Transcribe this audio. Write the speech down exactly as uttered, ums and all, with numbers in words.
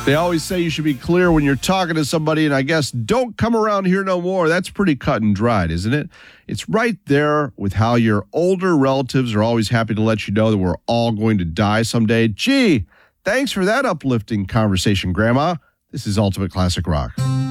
They always say you should be clear when you're talking to somebody, and I guess don't come around here no more. That's pretty cut and dried, isn't it? It's right there with how your older relatives are always happy to let you know that we're all going to die someday. Gee, thanks for that uplifting conversation, Grandma. This is Ultimate Classic Rock.